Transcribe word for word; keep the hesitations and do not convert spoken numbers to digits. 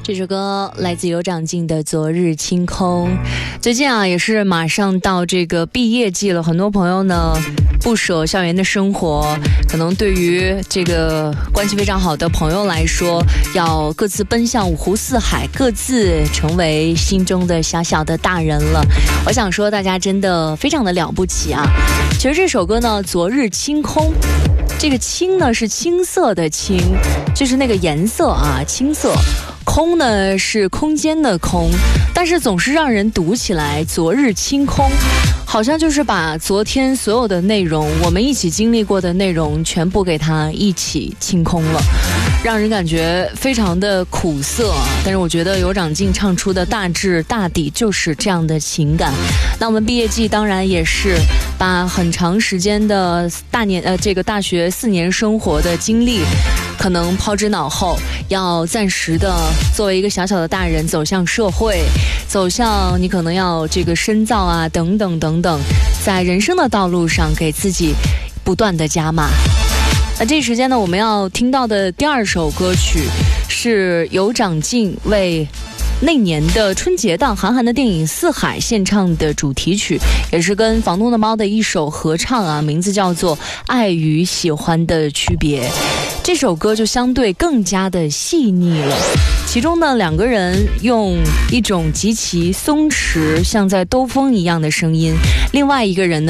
这首歌来自有长进的《昨日清空》。最近啊，也是马上到这个毕业季了，很多朋友呢不舍校园的生活，可能对于这个关系非常好的朋友来说，要各自奔向五湖四海，各自成为心中的小小的大人了。我想说，大家真的非常的了不起啊！其实这首歌呢，《昨日清空》。这个青呢是青色的青，就是那个颜色啊，青色。空呢是空间的空，但是总是让人读起来昨日清空，好像就是把昨天所有的内容，我们一起经历过的内容全部给它一起清空了，让人感觉非常的苦涩啊。但是我觉得有长进唱出的大致大抵就是这样的情感。那我们毕业季当然也是把很长时间的大年呃这个大学四年生活的经历可能抛之脑后，要暂时的作为一个小小的大人走向社会，走向你可能要这个深造啊等等等等，在人生的道路上给自己不断的加码。那这时间呢，我们要听到的第二首歌曲是有长进为那年的春节档韩寒的电影《四海》献唱的主题曲，也是跟房东的猫的一首合唱啊，名字叫做《爱与喜欢的区别》。这首歌就相对更加的细腻了，其中呢两个人用一种极其松弛像在兜风一样的声音，另外一个人呢